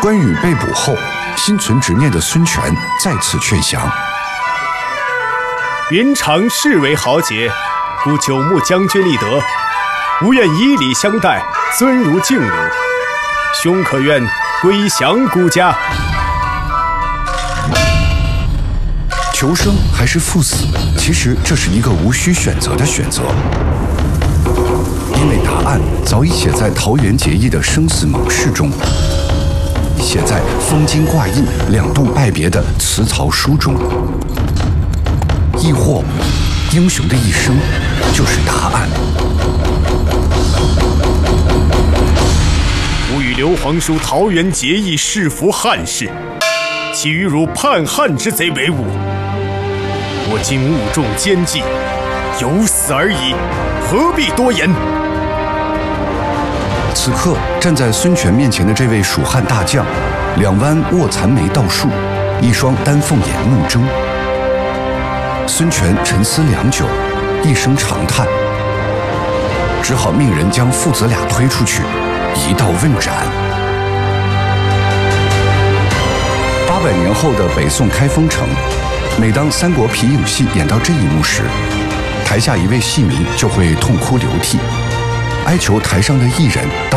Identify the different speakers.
Speaker 1: 关羽被捕后，心存执念的孙权再次劝降。
Speaker 2: 云长视为豪杰，故久慕将军立德，吾愿以礼相待，尊如敬汝。兄可愿归降孤家？
Speaker 1: 求生还是赴死？其实这是一个无需选择的选择，因为答案早已写在桃园结义的生死盟誓中，写在封金挂印、两度拜别的辞曹书中，亦或英雄的一生就是答案。
Speaker 2: 吾与刘皇叔桃园结义，誓服汉室，岂与汝叛汉之贼为伍？我今误中奸计，有死而已，何必多言？
Speaker 1: 此刻站在孙权面前的这位蜀汉大将，两弯卧蚕眉倒竖，一双丹凤眼目睁。孙权沉思良久，一声长叹，只好命人将父子俩推出去，一道问斩。800年后的北宋开封城，每当三国皮影戏演到这一幕时，台下一位戏迷就会痛哭流涕，哀求台上的艺人